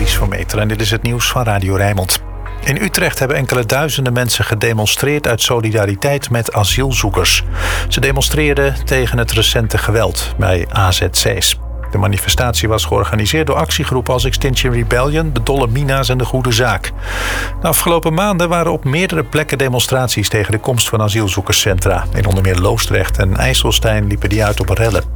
Ties van Meter en dit is het nieuws van Radio Rijnmond. In Utrecht hebben enkele duizenden mensen gedemonstreerd uit solidariteit met asielzoekers. Ze demonstreerden tegen het recente geweld bij AZC's. De manifestatie was georganiseerd door actiegroepen als Extinction Rebellion, de Dolle Mina's en de Goede Zaak. De afgelopen maanden waren op meerdere plekken demonstraties tegen de komst van asielzoekerscentra. In onder meer Loosdrecht en IJsselstein liepen die uit op rellen.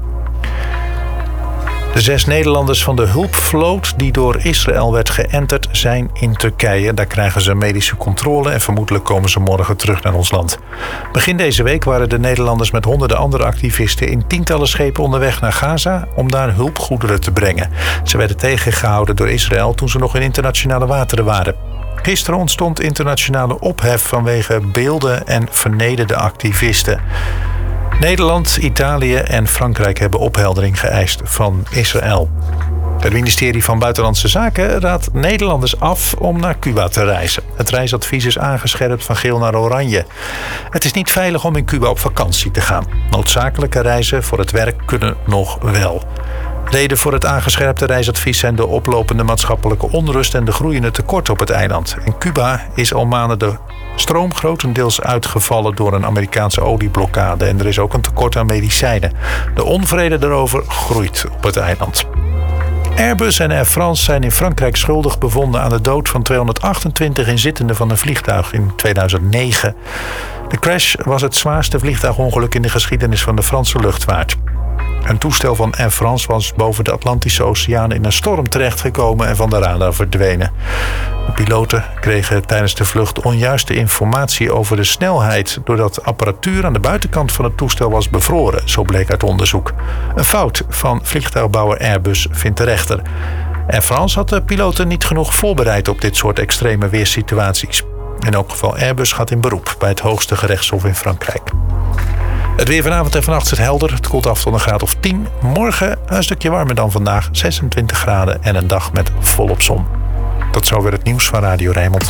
De 6 Nederlanders van de hulpvloot die door Israël werd geënterd zijn in Turkije. Daar krijgen ze medische controle en vermoedelijk komen ze morgen terug naar ons land. Begin deze week waren de Nederlanders met honderden andere activisten in tientallen schepen onderweg naar Gaza om daar hulpgoederen te brengen. Ze werden tegengehouden door Israël toen ze nog in internationale wateren waren. Gisteren ontstond internationale ophef vanwege beelden en vernederde activisten. Nederland, Italië en Frankrijk hebben opheldering geëist van Israël. Het ministerie van Buitenlandse Zaken raadt Nederlanders af om naar Cuba te reizen. Het reisadvies is aangescherpt van geel naar oranje. Het is niet veilig om in Cuba op vakantie te gaan. Noodzakelijke reizen voor het werk kunnen nog wel. Reden voor het aangescherpte reisadvies zijn de oplopende maatschappelijke onrust en de groeiende tekorten op het eiland. In Cuba is al maanden de stroom grotendeels uitgevallen door een Amerikaanse olieblokkade en er is ook een tekort aan medicijnen. De onvrede daarover groeit op het eiland. Airbus en Air France zijn in Frankrijk schuldig bevonden aan de dood van 228 inzittenden van een vliegtuig in 2009. De crash was het zwaarste vliegtuigongeluk in de geschiedenis van de Franse luchtvaart. Een toestel van Air France was boven de Atlantische Oceaan in een storm terechtgekomen en van de radar verdwenen. De piloten kregen tijdens de vlucht onjuiste informatie over de snelheid doordat apparatuur aan de buitenkant van het toestel was bevroren, zo bleek uit onderzoek. Een fout van vliegtuigbouwer Airbus vindt de rechter. Air France had de piloten niet genoeg voorbereid op dit soort extreme weersituaties. In elk geval Airbus gaat in beroep bij het hoogste gerechtshof in Frankrijk. Het weer vanavond en vannacht is helder. Het koelt af tot een graad of 10. Morgen een stukje warmer dan vandaag. 26 graden en een dag met volop zon. Tot zover het nieuws van Radio Rijnmond.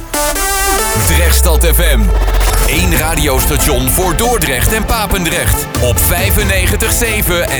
Drechtstad FM. 1 radiostation voor Dordrecht en Papendrecht. Op 95.7 en